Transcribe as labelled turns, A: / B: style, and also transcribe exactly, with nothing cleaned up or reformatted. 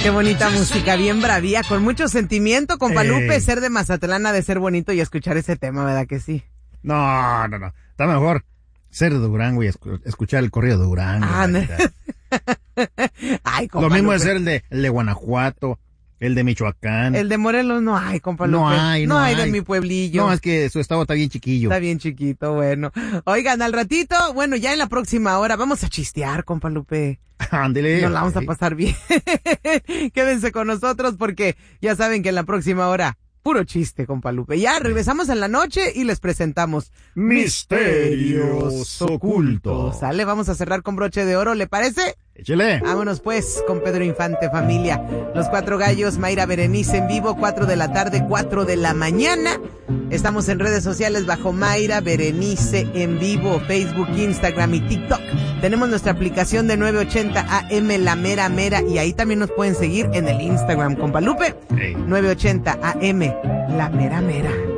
A: Qué bonita música, bien bravía, con mucho sentimiento, compa
B: Eh.
A: Lupe. Ser de Mazatlán ha de ser bonito y escuchar ese tema, ¿verdad que sí?
B: No, no, no. Está mejor ser de Durango y escu- escuchar el corrido de Durango.
A: Ah, no.
B: Marita.
A: Ay, compa
B: Lo mismo
A: Lupe.
B: es ser el de, el de Guanajuato, el de Michoacán.
A: El de Morelos no hay, compa Lupe.
B: No hay, no
A: hay de
B: hay.
A: mi pueblillo.
B: No, es que su estado está bien chiquillo.
A: Está bien chiquito, bueno. Oigan, al ratito, bueno, ya en la próxima hora vamos a chistear, compa Lupe.
B: Ándele.
A: Nos la vamos a
B: Sí.
A: pasar bien. Quédense con nosotros porque ya saben que en la próxima hora, puro chiste, compa Lupe. Ya regresamos en la noche y les presentamos
B: Misterios Ocultos.
A: ¿Sale? Vamos a cerrar con broche de oro, ¿le parece?
B: Échele.
A: Vámonos pues con Pedro Infante, familia. Los Cuatro Gallos, Mayra Berenice en vivo, cuatro de la tarde, cuatro de la mañana. Estamos en redes sociales bajo Mayra Berenice en vivo, Facebook, Instagram y TikTok. Tenemos nuestra aplicación de nueve ochenta A M La Mera Mera y ahí también nos pueden seguir en el Instagram, compa Lupe.
B: Ey.
A: nueve ochenta A M La Mera Mera.